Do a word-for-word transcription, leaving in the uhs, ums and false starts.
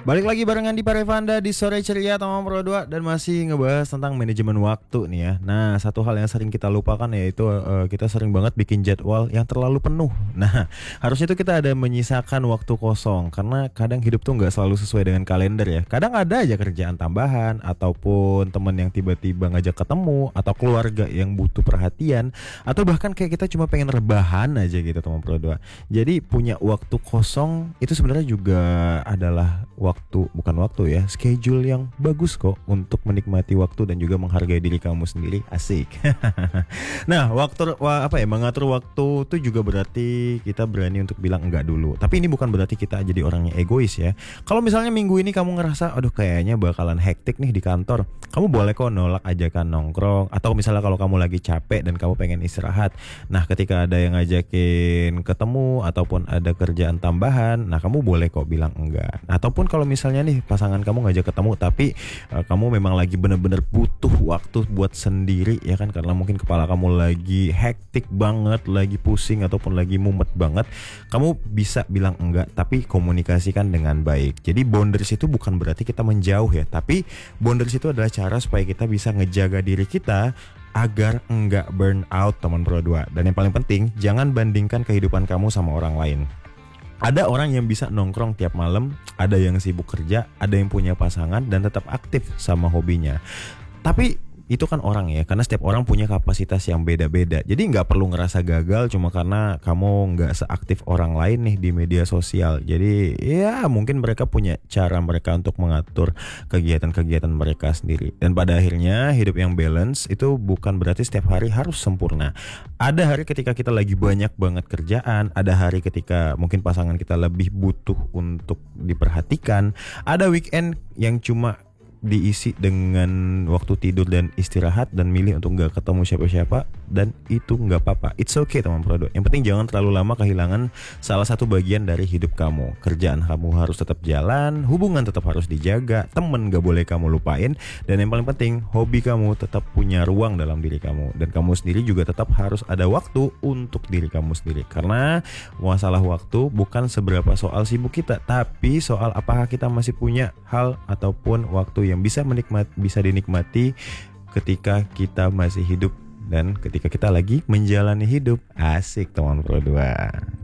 Balik lagi barengan di Parevanda di Sore Ceria Tomang Pro dua dan masih ngebahas tentang manajemen waktu nih ya. Nah, satu hal yang sering kita lupakan yaitu uh, kita sering banget bikin jadwal yang terlalu penuh. Nah, harusnya tuh kita ada menyisakan waktu kosong karena kadang hidup tuh nggak selalu sesuai dengan kalender ya. Kadang ada aja kerjaan tambahan ataupun teman yang tiba-tiba ngajak ketemu atau keluarga yang butuh perhatian atau bahkan kayak kita cuma pengen rebahan aja gitu Tomang Pro dua. Jadi punya waktu kosong itu sebenarnya juga adalah waktu, bukan waktu ya, schedule yang bagus kok untuk menikmati waktu dan juga menghargai diri kamu sendiri. Asik. Nah, waktu wa, apa ya, mengatur waktu itu juga berarti kita berani untuk bilang enggak dulu. Tapi ini bukan berarti kita jadi orang yang egois ya. Kalau misalnya minggu ini kamu ngerasa aduh kayaknya bakalan hektik nih di kantor, kamu boleh kok nolak ajakan nongkrong. Atau misalnya kalau kamu lagi capek dan kamu pengen istirahat, nah ketika ada yang ngajakin ketemu ataupun ada kerjaan tambahan, nah kamu boleh kok bilang enggak. Ataupun kalau misalnya nih pasangan kamu ngajak ketemu tapi uh, kamu memang lagi bener-bener butuh waktu buat sendiri ya kan, karena mungkin kepala kamu lagi hektik banget, lagi pusing ataupun lagi mumet banget, kamu bisa bilang enggak tapi komunikasikan dengan baik. Jadi boundaries itu bukan berarti kita menjauh ya, tapi boundaries itu adalah cara supaya kita bisa ngejaga diri kita agar enggak burn out teman Pro dua. Dan yang paling penting, jangan bandingkan kehidupan kamu sama orang lain. Ada orang yang bisa nongkrong tiap malam, ada yang sibuk kerja, ada yang punya pasangan dan tetap aktif sama hobinya. Tapi itu kan orang ya, karena setiap orang punya kapasitas yang beda-beda. Jadi nggak perlu ngerasa gagal cuma karena kamu nggak seaktif orang lain nih di media sosial. Jadi ya mungkin mereka punya cara mereka untuk mengatur kegiatan-kegiatan mereka sendiri. Dan pada akhirnya hidup yang balance itu bukan berarti setiap hari harus sempurna. Ada hari ketika kita lagi banyak banget kerjaan, ada hari ketika mungkin pasangan kita lebih butuh untuk diperhatikan, ada weekend yang cuma diisi dengan waktu tidur dan istirahat dan milih untuk gak ketemu siapa-siapa, dan itu gak apa-apa. It's okay teman Pro dua. Yang penting jangan terlalu lama kehilangan salah satu bagian dari hidup kamu. Kerjaan kamu harus tetap jalan, hubungan tetap harus dijaga, temen gak boleh kamu lupain, dan yang paling penting hobi kamu tetap punya ruang dalam diri kamu. Dan kamu sendiri juga tetap harus ada waktu untuk diri kamu sendiri. Karena masalah waktu bukan seberapa soal sibuk kita, tapi soal apakah kita masih punya hal ataupun waktu yang bisa menikmati, bisa dinikmati ketika kita masih hidup dan ketika kita lagi menjalani hidup. Asik teman Pro dua.